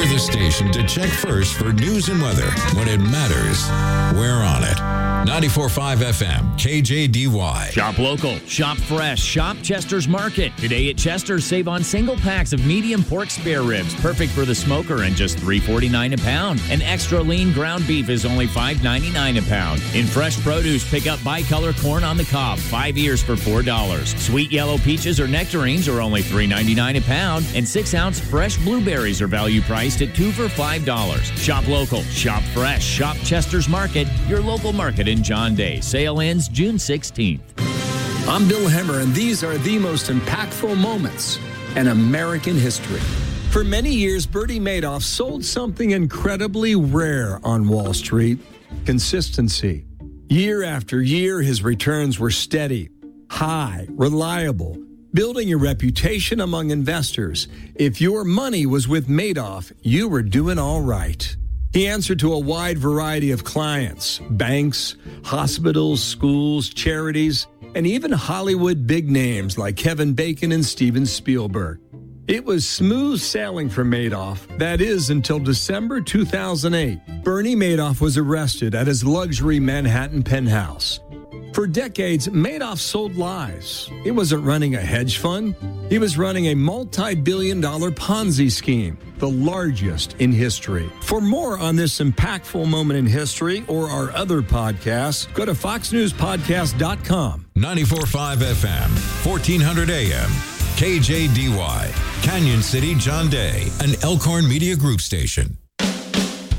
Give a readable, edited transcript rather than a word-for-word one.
the station to check first for news and weather. When it matters, we're on it. 94.5 FM, KJDY. Shop local, shop fresh, shop Chester's Market. Today at Chester's, save on single packs of medium pork spare ribs, perfect for the smoker, and just $3.49 a pound. And extra lean ground beef is only $5.99 a pound. In fresh produce, pick up bicolor corn on the cob, 5 ears for $4. Sweet yellow peaches or nectarines are only $3.99 a pound. And 6-ounce fresh blueberries are value priced at 2 for $5. Shop local, shop fresh, shop Chester's Market, your local market in John Day. Sale ends June 16th. I'm Bill Hemmer, and these are the most impactful moments in American history. For many years, Bernie Madoff sold something incredibly rare on Wall Street: consistency. Year after year, his returns were steady, high, reliable, building a reputation among investors. If your money was with Madoff, you were doing all right. He answered to a wide variety of clients: banks, hospitals, schools, charities, and even Hollywood big names like Kevin Bacon and Steven Spielberg. It was smooth sailing for Madoff. That is, until December 2008. Bernie Madoff was arrested at his luxury Manhattan penthouse. For decades, Madoff sold lies. He wasn't running a hedge fund. He was running a multi-billion-dollar Ponzi scheme, the largest in history. For more on this impactful moment in history or our other podcasts, go to foxnewspodcast.com. 94.5 FM, 1400 AM, KJDY, Canyon City, John Day, an Elkhorn Media Group station.